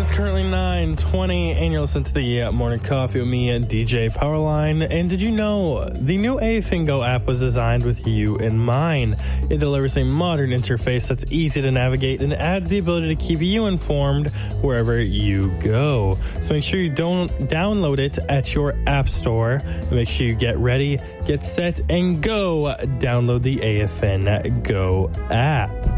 It's currently 9:20, and you're listening to the Morning Coffee with me, DJ Powerline. And did you know the new AFN Go app was designed with you in mind? It delivers a modern interface that's easy to navigate and adds the ability to keep you informed wherever you go. So make sure you don't download it at your app store. Make sure you get ready, get set, and go download the AFN Go app.